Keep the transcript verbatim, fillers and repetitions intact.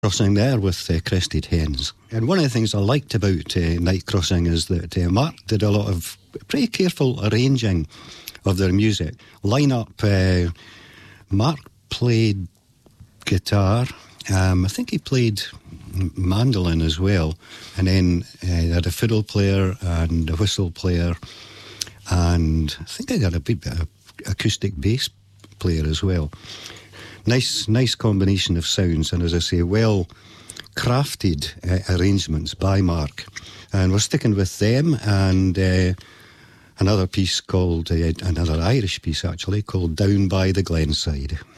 Crossing there with uh, Crested Hens. And one of the things I liked about uh, Night Crossing is that uh, Mark did a lot of pretty careful arranging of their music. Line-up, uh, Mark played guitar. Um, I think he played mandolin as well. And then uh, they had a fiddle player and a whistle player. And I think they had a bit of acoustic bass player as well. Nice, nice combination of sounds, and as I say, well crafted uh, arrangements by Mark. And we're sticking with them, and uh, another piece called, uh, another Irish piece actually, called Down by the Glenside.